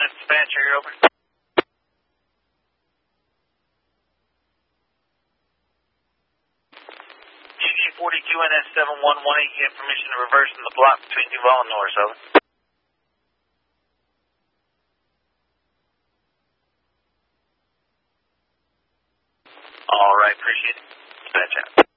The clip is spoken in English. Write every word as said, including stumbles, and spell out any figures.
this dispatcher, you're over. G G forty-two N S seven one one eight, you have permission to reverse in the block between Duval and Norris, over. All right, appreciate it. Dispatch out.